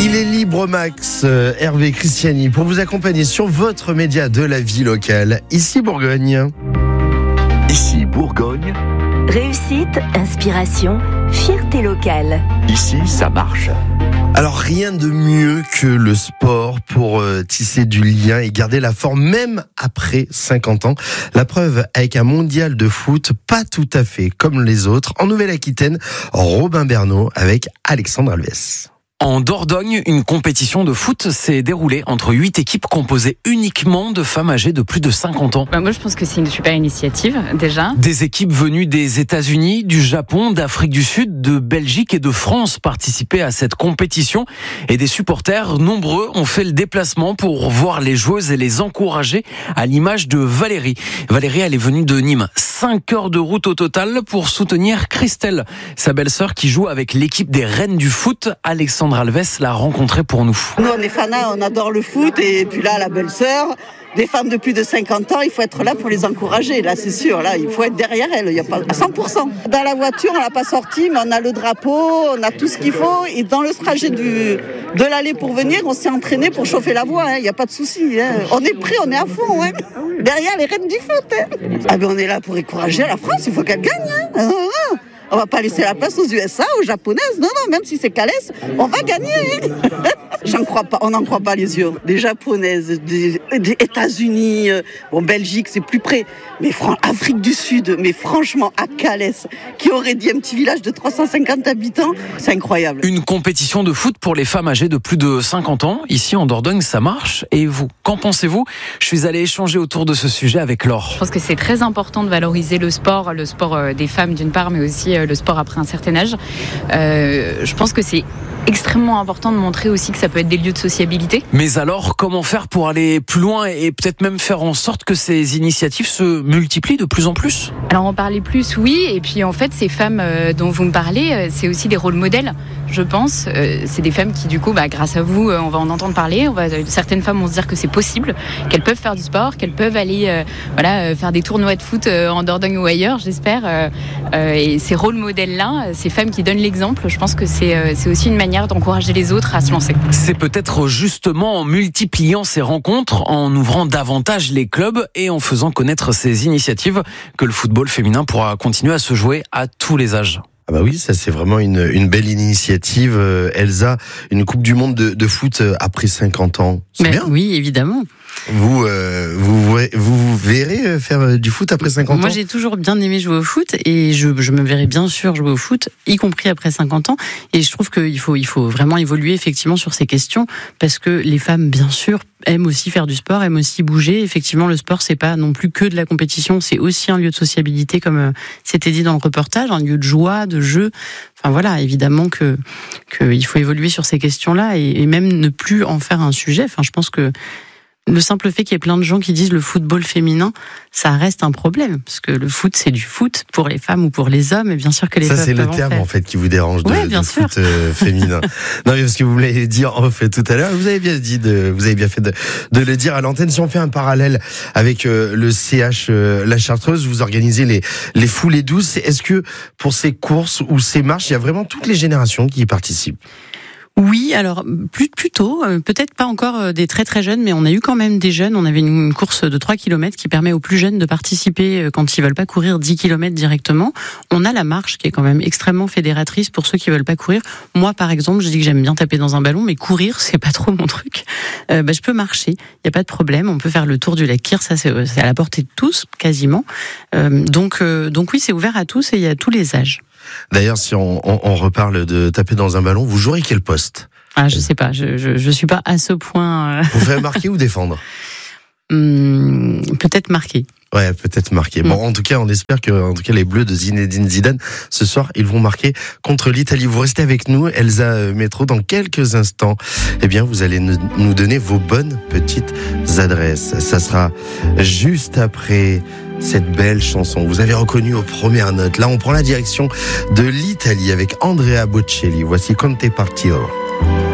Il est libre Max, Hervé Christiani, pour vous accompagner sur votre média de la vie locale, ici Bourgogne. Ici Bourgogne. Réussite, inspiration, fierté locale. Ici, ça marche. Alors rien de mieux que le sport pour tisser du lien et garder la forme même après 50 ans. La preuve avec un mondial de foot pas tout à fait comme les autres. En Nouvelle-Aquitaine, Robin Bernot avec Alexandre Alves. En Dordogne, une compétition de foot s'est déroulée entre 8 équipes composées uniquement de femmes âgées de plus de 50 ans. Moi, je pense que c'est une super initiative, déjà. Des équipes venues des États-Unis, du Japon, d'Afrique du Sud, de Belgique et de France participaient à cette compétition. Et des supporters nombreux ont fait le déplacement pour voir les joueuses et les encourager, à l'image de Valérie. Valérie, elle est venue de Nîmes. 5 heures de route au total pour soutenir Christelle, sa belle-sœur qui joue avec l'équipe des Reines du foot. Alexandre Alves l'a rencontré pour nous. Nous, on est fanas, on adore le foot. Et puis là, la belle-sœur, des femmes de plus de 50 ans, il faut être là pour les encourager. Là, c'est sûr, là, il faut être derrière elles. Il y a pas à 100%. Dans la voiture, on l'a pas sorti, mais on a le drapeau, on a tout ce qu'il faut. Et dans le trajet de l'aller pour venir, on s'est entraîné pour chauffer la voie. Il n'y a pas de souci. On est prêt, on est à fond. Derrière les Reines du foot. Ah ben, on est là pour encourager la France. Il faut qu'elle gagne. On va pas laisser la place aux USA, aux Japonaises. Non, même si c'est Calès, on va gagner. J'en crois pas, on n'en croit pas les yeux. Des Japonaises, des États-Unis, Belgique, c'est plus près. Mais Afrique du Sud, mais franchement, à Calès, qui aurait dit un petit village de 350 habitants, c'est incroyable. Une compétition de foot pour les femmes âgées de plus de 50 ans. Ici, en Dordogne, ça marche. Et vous, qu'en pensez-vous ? Je suis allé échanger autour de ce sujet avec Laure. Je pense que c'est très important de valoriser le sport des femmes d'une part, mais aussi le sport après un certain âge. Je pense que c'est extrêmement important de montrer aussi que ça peut être des lieux de sociabilité. Mais alors, comment faire pour aller plus loin et peut-être même faire en sorte que ces initiatives se multiplient de plus en plus ? Alors en parler plus, oui. Et puis en fait, ces femmes dont vous me parlez, c'est aussi des rôles modèles, je pense. C'est des femmes qui, du coup, grâce à vous, on va en entendre parler. Certaines femmes vont se dire que c'est possible, qu'elles peuvent faire du sport, qu'elles peuvent aller faire des tournois de foot en Dordogne ou ailleurs, j'espère. Et ces rôles modèles-là, ces femmes qui donnent l'exemple, je pense que c'est aussi une manière d'encourager les autres à se lancer. C'est peut-être justement en multipliant ces rencontres, en ouvrant davantage les clubs et en faisant connaître ces initiatives que le football féminin pourra continuer à se jouer à tous les âges. Ah bah oui, ça c'est vraiment une belle initiative. Elsa, une Coupe du Monde de foot après 50 ans, c'est bien. Oui, évidemment. Vous verrez faire du foot après 50 ans ? Moi, j'ai toujours bien aimé jouer au foot et je me verrai bien sûr jouer au foot, y compris après 50 ans. Et je trouve qu'il faut vraiment évoluer effectivement sur ces questions parce que les femmes, bien sûr, aiment aussi faire du sport, aiment aussi bouger. Effectivement, le sport, c'est pas non plus que de la compétition, c'est aussi un lieu de sociabilité, comme c'était dit dans le reportage, un lieu de joie, de jeu. Enfin voilà, évidemment que il faut évoluer sur ces questions-là et même ne plus en faire un sujet. Enfin, je pense que le simple fait qu'il y ait plein de gens qui disent le football féminin, ça reste un problème. Parce que le foot, c'est du foot pour les femmes ou pour les hommes. Et bien sûr que les femmes peuvent en faire. Ça, c'est le terme, en fait, qui vous dérange de foot féminin. Non, mais parce que vous me l'avez dit en fait tout à l'heure. Vous avez bien fait de le dire à l'antenne. Si on fait un parallèle avec le CH La Chartreuse, vous organisez les foulées douces. Est-ce que pour ces courses ou ces marches, il y a vraiment toutes les générations qui y participent ? Oui, alors plutôt, peut-être pas encore des très très jeunes, mais on a eu quand même des jeunes. On avait une course de 3 km qui permet aux plus jeunes de participer quand ils veulent pas courir 10 km directement. On a la marche qui est quand même extrêmement fédératrice pour ceux qui veulent pas courir. Moi, par exemple, je dis que j'aime bien taper dans un ballon, mais courir, c'est pas trop mon truc. Je peux marcher, il y a pas de problème. On peut faire le tour du lac Kyr, ça c'est à la portée de tous, quasiment. Donc oui, c'est ouvert à tous et il y a tous les âges. D'ailleurs, si on reparle de taper dans un ballon, vous jouerez quel poste ? Ah, je sais pas, je suis pas à ce point. Vous faites marquer ou défendre ? Peut-être marquer. Ouais, peut-être marquer. Bon, en tout cas, on espère que les Bleus de Zinedine Zidane, ce soir, ils vont marquer contre l'Italie. Vous restez avec nous, Elsa Métro, dans quelques instants. Eh bien, vous allez nous donner vos bonnes petites adresses. Ça sera juste après cette belle chanson. Vous avez reconnu aux premières notes. Là, on prend la direction de l'Italie avec Andrea Bocelli. Voici Conte Partito.